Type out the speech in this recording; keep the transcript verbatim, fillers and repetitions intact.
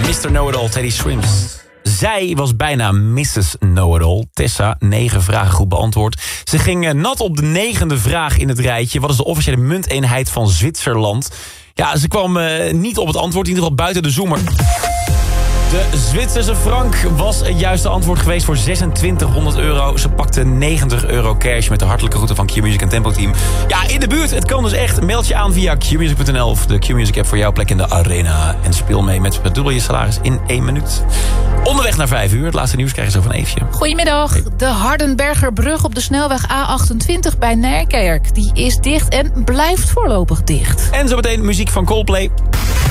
mister Know-it-all, Teddy Swims. Zij was bijna missus Know-it-all. Tessa, negen vragen goed beantwoord. Ze ging nat op de negende vraag in het rijtje. Wat is de officiële munteenheid van Zwitserland? Ja, ze kwam uh, niet op het antwoord, in ieder geval buiten de zoemer. De Zwitserse frank was het juiste antwoord geweest voor zesentwintighonderd euro. Ze pakte negentig euro cash met de hartelijke groeten van Q-Music en Tempo Team. Ja, in de buurt. Het kan dus echt. Meld je aan via q music punt n l of de Q-Music app voor jouw plek in de arena. En speel mee met dubbel je salaris in één minuut. Onderweg naar vijf uur. Het laatste nieuws krijgen ze zo van Eefje. Goedemiddag. Hey. De Hardenbergerbrug op de snelweg A achtentwintig bij Nijkerk. Die is dicht en blijft voorlopig dicht. En zo meteen muziek van Coldplay.